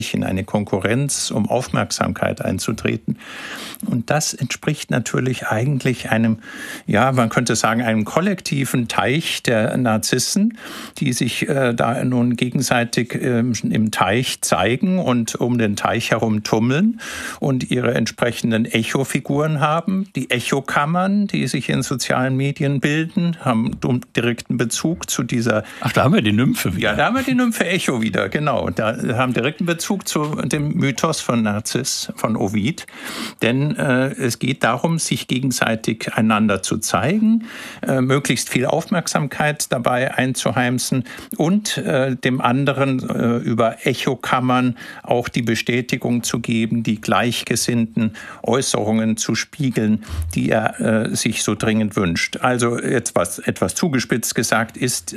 in eine Konkurrenz um Aufmerksamkeit einzutreten. Und das entspricht natürlich eigentlich einem, ja, man könnte sagen, einem kollektiven Teich der Narzissen, die sich da nun gegenseitig im Teich zeigen und um den Teich herum tummeln und ihre entsprechenden Echofiguren haben. Die Echokammern, die sich in sozialen Medien bilden, haben direkten Bezug zu dieser... Ach, da haben wir die Nymphe wieder. Ja, da haben wir die Nymphe Echo wieder, genau. Da haben direkten Bezug zu dem Mythos von Narziss, von Ovid. Denn es geht darum, sich gegenseitig einander zu zeigen, möglichst viel Aufmerksamkeit dabei einzuheimsen und dem anderen über Echokammern auch die Bestätigung zu geben, die gleichgesinnten Äußerungen zu spiegeln, die er sich so dringend wünscht. Also etwas zugespitzt gesagt ist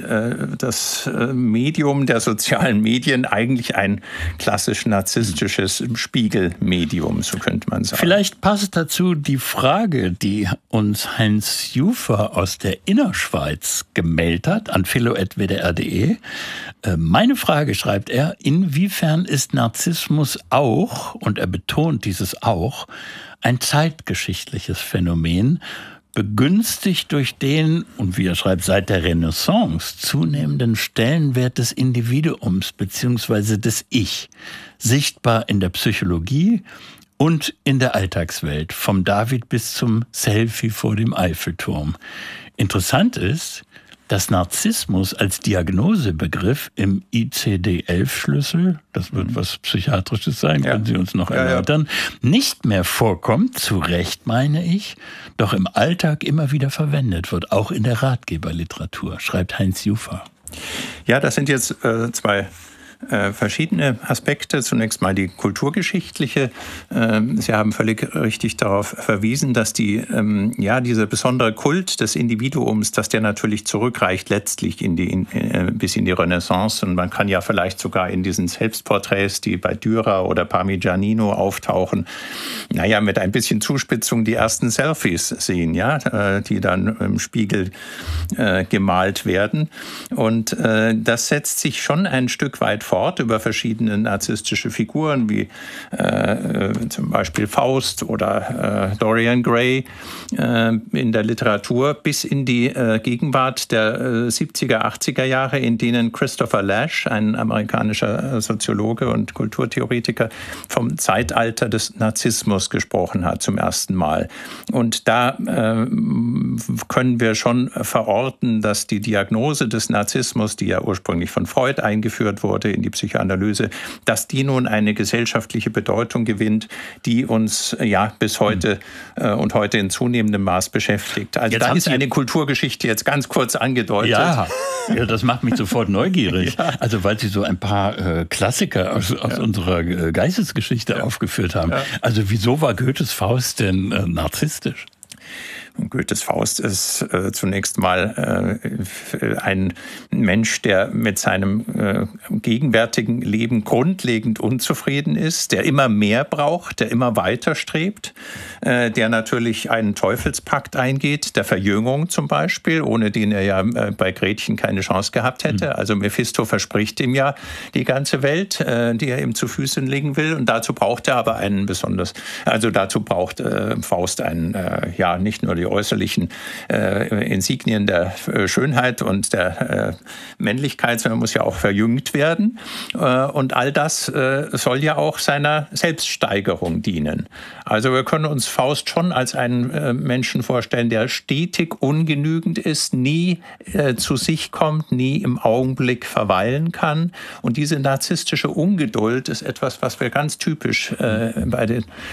das Medium der sozialen Medien eigentlich ein klassisch narzisstisches Spiegelmedium, so könnte man sagen. Vielleicht passt dazu die Frage, die uns Heinz Jufer aus der Innerschweiz gemeldet hat, an philo@wdr.de. Meine Frage, schreibt er, inwiefern ist Narzissmus auch, und er betont dieses auch, ein zeitgeschichtliches Phänomen, begünstigt durch den, und wie er schreibt, seit der Renaissance zunehmenden Stellenwert des Individuums bzw. des Ich, sichtbar in der Psychologie und in der Alltagswelt, vom David bis zum Selfie vor dem Eiffelturm. Interessant ist, dass Narzissmus als Diagnosebegriff im ICD-11-Schlüssel, das wird was Psychiatrisches sein, können Sie uns noch erläutern, nicht mehr vorkommt, zu Recht meine ich, doch im Alltag immer wieder verwendet wird, auch in der Ratgeberliteratur, schreibt Heinz Jufer. Ja, das sind jetzt zwei verschiedene Aspekte. Zunächst mal die kulturgeschichtliche. Sie haben völlig richtig darauf verwiesen, dass dieser besondere Kult des Individuums, dass der natürlich zurückreicht letztlich bis in die Renaissance. Und man kann ja vielleicht sogar in diesen Selbstporträts, die bei Dürer oder Parmigianino auftauchen, mit ein bisschen Zuspitzung die ersten Selfies sehen, die dann im Spiegel gemalt werden. Und das setzt sich schon ein Stück weit fort über verschiedene narzisstische Figuren, wie zum Beispiel Faust oder Dorian Gray in der Literatur, bis in die Gegenwart der 70er, 80er Jahre, in denen Christopher Lasch, ein amerikanischer Soziologe und Kulturtheoretiker, vom Zeitalter des Narzissmus gesprochen hat zum ersten Mal. Und da können wir schon verorten, dass die Diagnose des Narzissmus, die ja ursprünglich von Freud eingeführt wurde in die Psychoanalyse, dass die nun eine gesellschaftliche Bedeutung gewinnt, die uns bis heute und heute in zunehmendem Maß beschäftigt. Also da ist eine Kulturgeschichte jetzt ganz kurz angedeutet. Ja, das macht mich sofort neugierig. Ja. Also weil Sie so ein paar Klassiker aus unserer Geistesgeschichte aufgeführt haben. Ja. Also wieso war Goethes Faust denn narzisstisch? Goethes Faust ist zunächst mal ein Mensch, der mit seinem gegenwärtigen Leben grundlegend unzufrieden ist, der immer mehr braucht, der immer weiter strebt, der natürlich einen Teufelspakt eingeht, der Verjüngung zum Beispiel, ohne den er ja bei Gretchen keine Chance gehabt hätte. Also Mephisto verspricht ihm ja die ganze Welt, die er ihm zu Füßen legen will. Und dazu braucht er aber dazu braucht Faust nicht nur die äußerlichen Insignien der Schönheit und der Männlichkeit, sondern muss ja auch verjüngt werden. Und all das soll ja auch seiner Selbststeigerung dienen. Also wir können uns Faust schon als einen Menschen vorstellen, der stetig ungenügend ist, nie zu sich kommt, nie im Augenblick verweilen kann. Und diese narzisstische Ungeduld ist etwas, was wir ganz typisch bei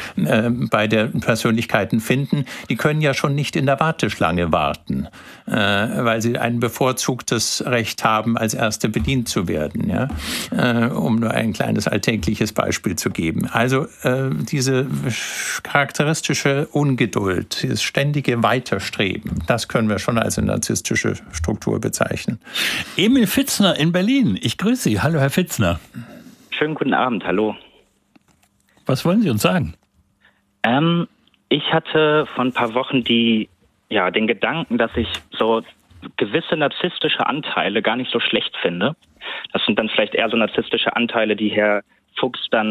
den Persönlichkeiten finden. Die können ja schon nicht in der Warteschlange warten, weil sie ein bevorzugtes Recht haben, als Erste bedient zu werden, um nur ein kleines alltägliches Beispiel zu geben. Also diese charakteristische Ungeduld, dieses ständige Weiterstreben, das können wir schon als eine narzisstische Struktur bezeichnen. Emil Fitzner in Berlin, ich grüße Sie. Hallo, Herr Fitzner. Schönen guten Abend, hallo. Was wollen Sie uns sagen? Ich hatte vor ein paar Wochen den Gedanken, dass ich so gewisse narzisstische Anteile gar nicht so schlecht finde. Das sind dann vielleicht eher so narzisstische Anteile, die Fuchs dann